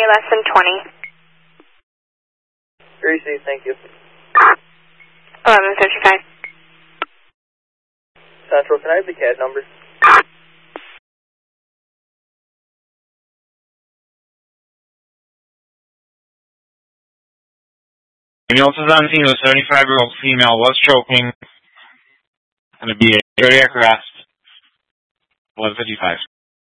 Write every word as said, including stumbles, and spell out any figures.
less than twenty. Received, thank you. eleven fifty-five. Central, can I have the C A D number? Ambulance is on scene. A seventy-five-year-old female was choking. Going to be a cardiac arrest. eleven fifty-five.